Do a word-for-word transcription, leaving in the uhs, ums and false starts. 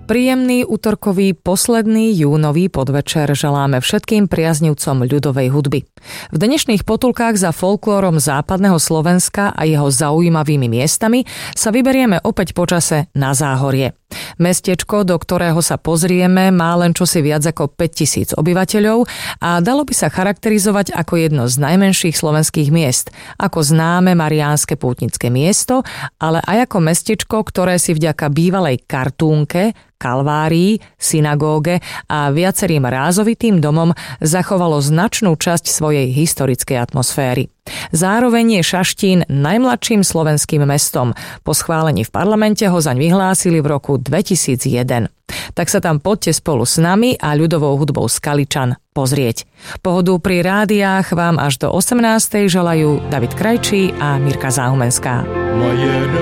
Príjemný utorkový posledný júnový podvečer želáme všetkým priaznivcom ľudovej hudby. V dnešných potulkách za folklórom západného Slovenska a jeho zaujímavými miestami sa vyberieme opäť počase na Záhorie. Mestečko, do ktorého sa pozrieme, má len čosi viac ako päťtisíc obyvateľov a dalo by sa charakterizovať ako jedno z najmenších slovenských miest, ako známe mariánske pútnické miesto, ale aj ako mestečko, ktoré si vďaka bývalej kartúnke, kalvárii, synagóge a viacerým rázovitým domom zachovalo značnú časť svojej historickej atmosféry. Zároveň je Šaštín najmladším slovenským mestom. Po schválení v parlamente ho zaň vyhlásili v roku dvetisícjeden. Tak sa tam poďte spolu s nami a ľudovou hudbou Skaličan pozrieť. Pohodu pri rádiách vám až do osemnástej želajú David Krajčí a Mirka Záhumenská.